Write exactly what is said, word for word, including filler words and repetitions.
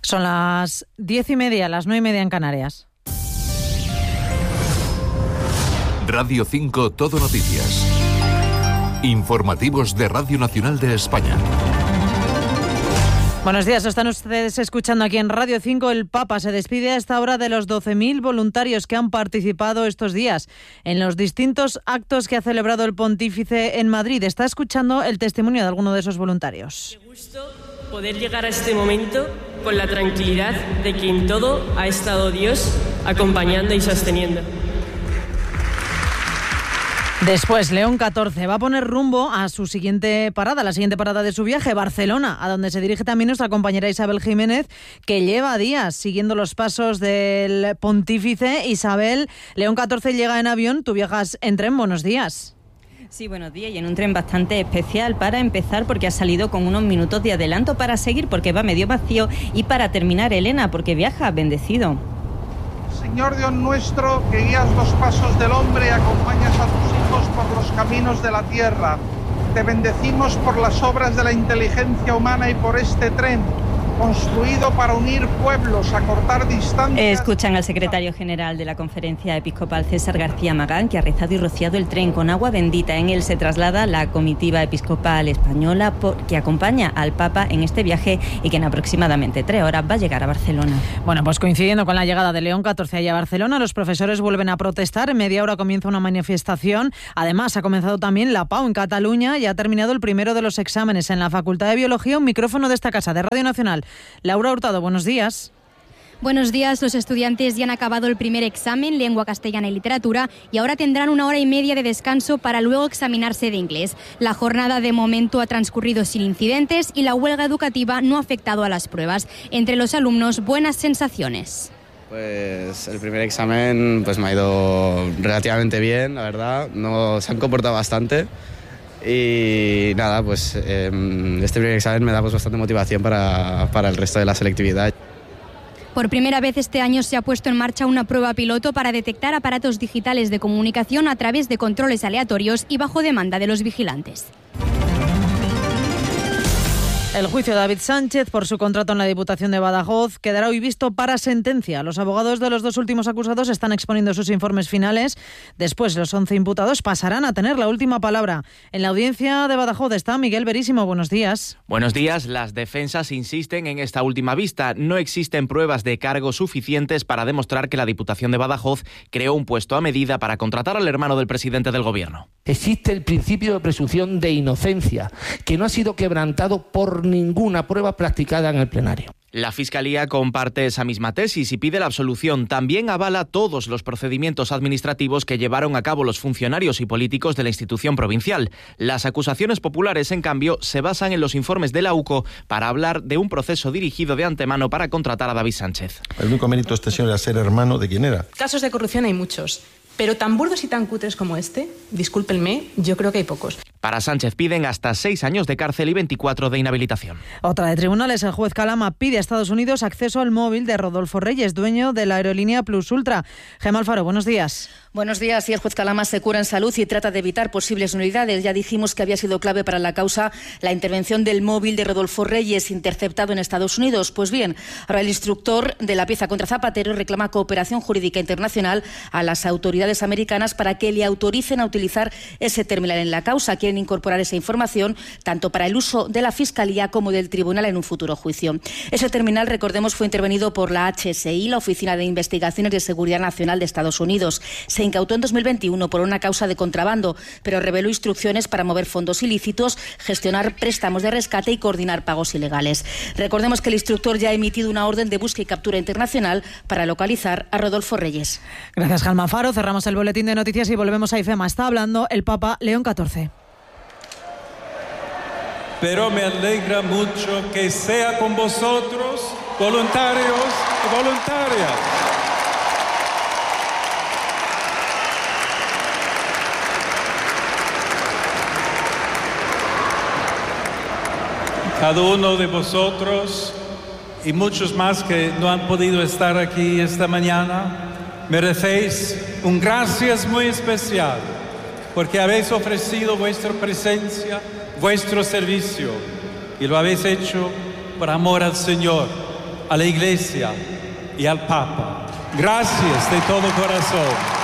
Son las diez y media, las nueve y media en Canarias. Radio cinco Todo Noticias. Informativos de Radio Nacional de España. Buenos días, están ustedes escuchando aquí en Radio cinco. El Papa se despide a esta hora de los doce mil voluntarios que han participado estos días en los distintos actos que ha celebrado el pontífice en Madrid. Está escuchando el testimonio de alguno de esos voluntarios. Qué gusto poder llegar a este momento con la tranquilidad de que en todo ha estado Dios acompañando y sosteniendo. Después, León catorce va a poner rumbo a su siguiente parada, la siguiente parada de su viaje, Barcelona, a donde se dirige también nuestra compañera Isabel Jiménez, que lleva días siguiendo los pasos del pontífice. Isabel, León catorce llega en avión, tú viajas en tren, buenos días. Sí, buenos días, y en un tren bastante especial para empezar porque ha salido con unos minutos de adelanto, para seguir porque va medio vacío, y para terminar, Elena, porque viaja bendecido. Señor Dios nuestro, que guías los pasos del hombre y acompañas a tus hijos por los caminos de la tierra. Te bendecimos por las obras de la inteligencia humana y por este tren, construido para unir pueblos, acortar distancias. Escuchan al secretario general de la Conferencia Episcopal, César García Magán, que ha rezado y rociado el tren con agua bendita. En él se traslada la comitiva episcopal española que acompaña al Papa en este viaje y que en aproximadamente tres horas va a llegar a Barcelona. Bueno, pues coincidiendo con la llegada de León catorce allá a Barcelona, los profesores vuelven a protestar. En media hora comienza una manifestación. Además, ha comenzado también la PAU en Cataluña y ha terminado el primero de los exámenes en la Facultad de Biología. Un micrófono de esta casa, de Radio Nacional. Laura Hurtado, buenos días. Buenos días, los estudiantes ya han acabado el primer examen, lengua castellana y literatura, y ahora tendrán una hora y media de descanso para luego examinarse de inglés. La jornada de momento ha transcurrido sin incidentes y la huelga educativa no ha afectado a las pruebas. Entre los alumnos, buenas sensaciones. Pues el primer examen pues me ha ido relativamente bien, la verdad, no, se han comportado bastante. Y nada, pues eh, este primer examen me da pues, bastante motivación para, para el resto de la selectividad. Por primera vez este año se ha puesto en marcha una prueba piloto para detectar aparatos digitales de comunicación a través de controles aleatorios y bajo demanda de los vigilantes. El juicio de David Sánchez por su contrato en la Diputación de Badajoz quedará hoy visto para sentencia. Los abogados de los dos últimos acusados están exponiendo sus informes finales. Después, los once imputados pasarán a tener la última palabra. En la audiencia de Badajoz está Miguel Verísimo. Buenos días. Buenos días. Las defensas insisten en esta última vista. No existen pruebas de cargo suficientes para demostrar que la Diputación de Badajoz creó un puesto a medida para contratar al hermano del presidente del Gobierno. Existe el principio de presunción de inocencia, que no ha sido quebrantado por ninguna prueba practicada en el plenario. La Fiscalía comparte esa misma tesis y pide la absolución. También avala todos los procedimientos administrativos que llevaron a cabo los funcionarios y políticos de la institución provincial. Las acusaciones populares, en cambio, se basan en los informes de la U C O para hablar de un proceso dirigido de antemano para contratar a David Sánchez. El único mérito de este señor era ser hermano de quién era. Casos de corrupción hay muchos, pero tan burdos y tan cutres como este, discúlpenme, yo creo que hay pocos. Para Sánchez piden hasta seis años de cárcel y veinticuatro de inhabilitación. Otra de tribunales, el juez Calama pide a Estados Unidos acceso al móvil de Rodolfo Reyes, dueño de la aerolínea Plus Ultra. Gemma Alfaro, buenos días. Buenos días. Y el juez Calama se cura en salud y trata de evitar posibles nulidades. Ya dijimos que había sido clave para la causa la intervención del móvil de Rodolfo Reyes interceptado en Estados Unidos. Pues bien, ahora el instructor de la pieza contra Zapatero reclama cooperación jurídica internacional a las autoridades americanas para que le autoricen a utilizar ese terminal en la causa. Quieren incorporar esa información tanto para el uso de la Fiscalía como del Tribunal en un futuro juicio. Ese terminal, recordemos, fue intervenido por la H S I, la Oficina de Investigaciones de Seguridad Nacional de Estados Unidos. Se incautó en dos mil veintiuno por una causa de contrabando, pero reveló instrucciones para mover fondos ilícitos, gestionar préstamos de rescate y coordinar pagos ilegales. Recordemos que el instructor ya ha emitido una orden de búsqueda y captura internacional para localizar a Rodolfo Reyes. Gracias, Gemma Alfaro. Cerramos el boletín de noticias y volvemos a IFEMA. Está hablando el Papa León catorce. Pero me alegra mucho que sea con vosotros, voluntarios y voluntarias. Cada uno de vosotros y muchos más que no han podido estar aquí esta mañana, merecéis un gracias muy especial porque habéis ofrecido vuestra presencia, vuestro servicio y lo habéis hecho por amor al Señor, a la Iglesia y al Papa. Gracias de todo corazón.